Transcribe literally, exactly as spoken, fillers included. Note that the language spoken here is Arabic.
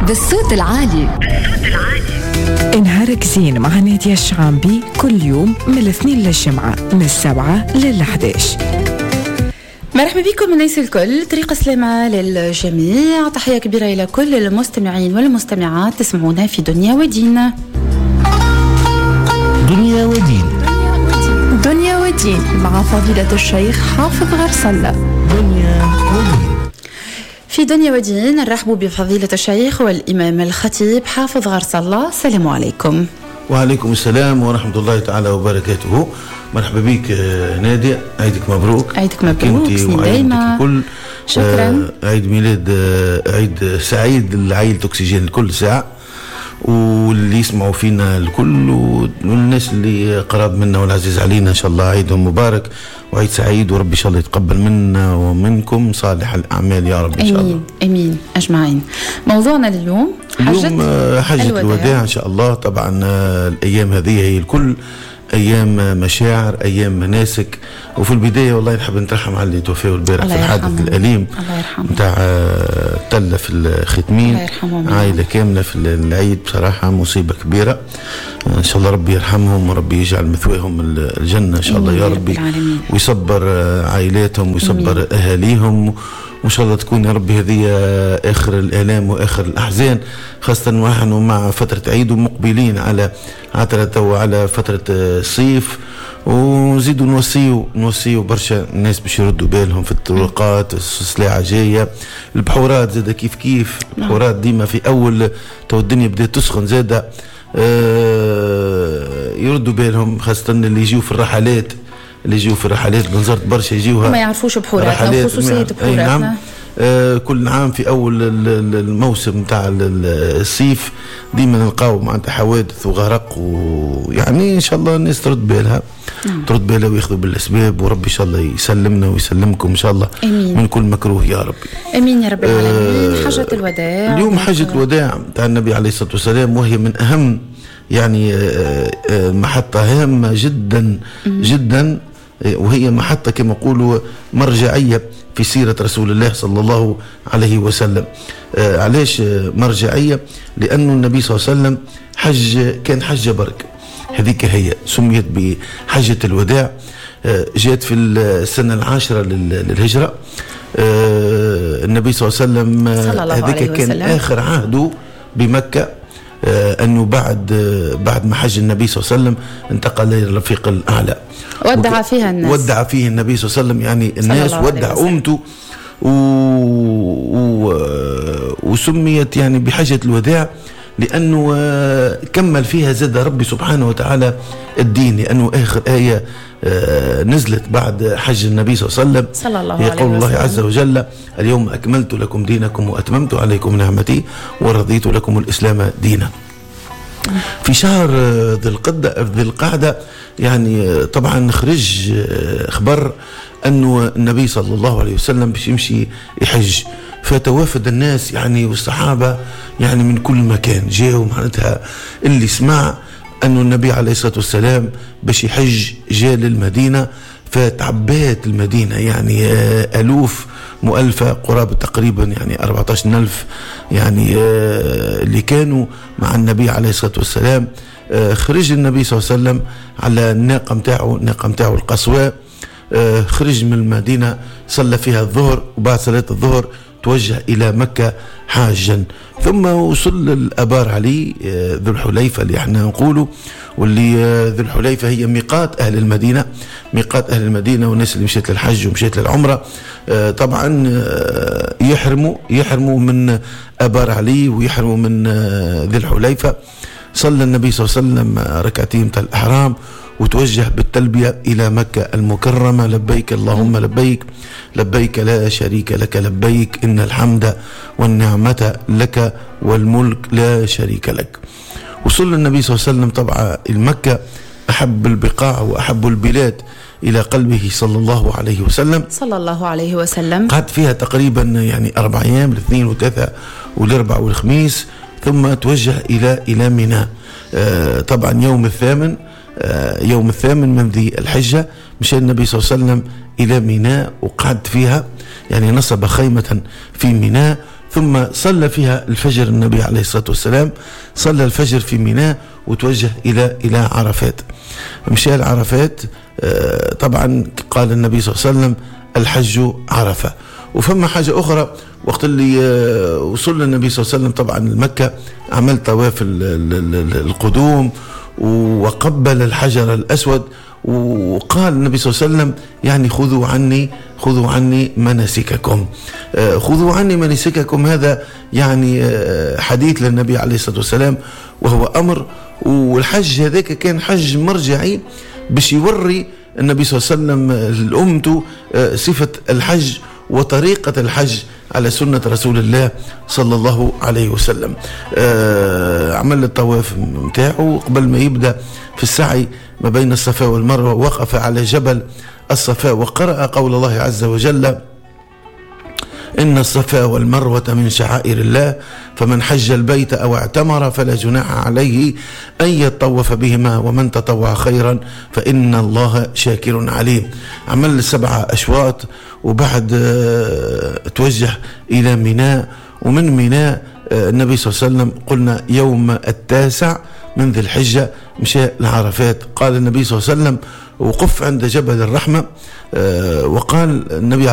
بالصوت العالي. انهارك زين مع نادية الشعامبي كل يوم من الاثنين للجمعة من السبعة للحداش. مرحبا بكم الناس الكل، طريقة سلامة للجميع، تحية كبيرة إلى كل المستمعين والمستمعات تسمعونا في دنيا ودين. دنيا ودين دنيا ودين مع فضيلة الشيخ حافظ غرسلة. دنيا ودين في دنيا ودين نرحب بفضيلة الشيخ والإمام الخطيب حافظ غرسلة. السلام عليكم. وعليكم السلام ورحمة الله تعالى وبركاته. مرحبا بك نادية، عيدك مبروك. عيدك مبروك سنين دايما كل. شكرا. آه عيد ميلاد آه عيد سعيد لعائلة أكسجين الكل ساعة، واللي يسمعوا فينا الكل والناس اللي قراب منا والعزيز علينا إن شاء الله عيدهم مبارك وعيد سعيد، وربي إن شاء الله يتقبل منا ومنكم صالح الأعمال يا رب إن شاء الله. أمين أمين أجمعين. موضوعنا اليوم حجة اليوم حجة الوداع. الوداع إن شاء الله. طبعا الأيام هذه هي الكل أيام مشاعر، أيام مناسك، وفي البداية والله نحب نترحم على اللي توفيه البارح في الحادث الأليم نتاع تلة في الختمين، عائلة كاملة في العيد. بصراحة مصيبة كبيرة، إن شاء الله ربي يرحمهم وربي يجعل مثواهم الجنة إن شاء الله يا ربي، ويصبر عائلاتهم ويصبر أمين. أهاليهم، وإن شاء الله تكون يا ربي هذه آخر الآلام وآخر الأحزان، خاصة ونحن مع فترة عيد ومقبلين على عترة وعلى فترة الصيف، ونزيدوا نوصيوا نوصيوا برشا الناس باش يردوا بالهم في الطرقات، السلاعة جاية، البحورات زادة كيف كيف، البحورات ديما في أول تو الدنيا بدأت تسخن زادة آه يردوا بالهم، خاصة اللي يجيوا في الرحلات اللي يجيوا في الرحلات بنزرت برشا يجيوها ما يعرفوش بحوراتنا وخصوصية بحوراتنا. نعم. آه كل عام في أول الموسم تاع الصيف ديما نلقاو معناتها حوادث وغرق، ويعني إن شاء الله الناس ترد بالها مم. ترد بالها وياخذوا بالأسباب، وربي إن شاء الله يسلمنا ويسلمكم إن شاء الله أمين. من كل مكروه يا ربي أمين يا رب العالمين. آه حجة الوداع اليوم حجة الوداع تاع النبي عليه الصلاة والسلام، وهي من أهم يعني آه آه محطة هامة جدا مم. جدا، وهي محطة كما يقولوا مرجعية في سيرة رسول الله صلى الله عليه وسلم. آه علاش مرجعية؟ لأنه النبي صلى الله عليه وسلم حج كان حجة برك، هذيك هي سميت بحجة الوداع. آه جاءت في السنة العاشرة للهجرة. آه النبي صلى الله عليه وسلم هذيك كان وسلم. آخر عهده بمكة، آه أنه بعد آه بعد ما حج النبي صلى الله عليه وسلم انتقل للرفيق الأعلى، ودع فيها الناس، ودع فيه النبي صلى الله عليه وسلم يعني الناس، ودع أمته و... و... وسميت يعني بحجة الوداع لأنه كمل فيها زاد ربي سبحانه وتعالى الدين، لأنه آخر آية نزلت بعد حج النبي صلى الله عليه وسلم صلى الله عليه وسلم. يقول الله عز وجل: اليوم أكملت لكم دينكم وأتممت عليكم نعمتي ورضيت لكم الإسلام دينا. في شهر ذي القعدة ذي القعدة يعني طبعا خرج خبر أنه النبي صلى الله عليه وسلم باش يمشي يحج، فتوافد الناس يعني والصحابة يعني من كل مكان جاءوا، معناتها اللي سمع أنه النبي عليه الصلاة والسلام باش يحج جاء للمدينة، فتعبات المدينة يعني ألوف مؤلفة قرابة تقريبا يعني أربعة عشر ألف يعني اللي كانوا مع النبي عليه الصلاة والسلام. خرج النبي صلى الله عليه وسلم على الناقة متاعه الناقة متاعه القصواء، خرج من المدينة صلى فيها الظهر، وبعد صلاة الظهر توجه إلى مكة حاجا، ثم وصل الأبار علي ذو الحليفة اللي احنا نقوله، واللي ذو الحليفة هي ميقات أهل المدينة، ميقات أهل المدينة والناس اللي مشيت للحج ومشيت للعمرة طبعا يحرموا يحرموا من أبار علي ويحرموا من ذو الحليفة. صلى النبي صلى الله عليه وسلم ركعتين تاع الإحرام وتوجه بالتلبية إلى مكة المكرمة: لبيك اللهم لبيك، لبيك لا شريك لك لبيك، إن الحمد والنعمة لك والملك لا شريك لك. وصل النبي صلى الله عليه وسلم طبعا المكة أحب البقاع وأحب البلاد إلى قلبه صلى الله عليه وسلم صلى الله عليه وسلم. قعد فيها تقريبا يعني أربع أيام، الاثنين والثلاثة والأربع والخميس، ثم توجه إلى إلى منى. آه طبعا يوم الثامن آه يوم الثامن من ذي الحجة مشى النبي صلى الله عليه وسلم إلى منى وقعد فيها، يعني نصب خيمة في منى، ثم صلى فيها الفجر. النبي عليه الصلاة والسلام صلى الفجر في ميناء وتوجه إلى إلى عرفات. مشى لعرفات. طبعا قال النبي صلى الله عليه وسلم الحج عرفة. وفما حاجة أخرى، وقت اللي وصل النبي صلى الله عليه وسلم طبعا لمكة عمل طواف القدوم وقبل الحجر الأسود، وقال النبي صلى الله عليه وسلم يعني خذوا عني خذوا عني مناسككم. خذوا عني مناسككم، هذا يعني حديث للنبي عليه الصلاة والسلام، وهو أمر. والحج هذاك كان حج مرجعي باش يوري النبي صلى الله عليه وسلم لأمته صفة الحج وطريقة الحج على سنة رسول الله صلى الله عليه وسلم. عمل الطواف متاعه قبل ما يبدأ في السعي ما بين الصفا والمروة، وقف على جبل الصفا وقرأ قول الله عز وجل: إن الصفا والمروة من شعائر الله فمن حج البيت أو اعتمر فلا جناح عليه أن يطوف بهما ومن تطوع خيرا فإن الله شاكر عليم. عمل سبعة أشواط وبعد توجه إلى ميناء، ومن ميناء النبي صلى الله عليه وسلم قلنا يوم التاسع من ذي الحجة مشى لعرفات. قال النبي صلى الله عليه وسلم: وقف عند جبل الرحمة، وقال النبي